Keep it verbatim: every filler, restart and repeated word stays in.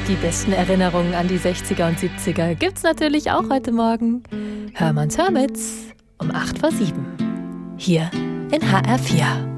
Die besten Erinnerungen an die sechziger und siebziger gibt's natürlich auch heute Morgen. Hörmanns Hörmits um acht vor sieben. Hier in H R vier.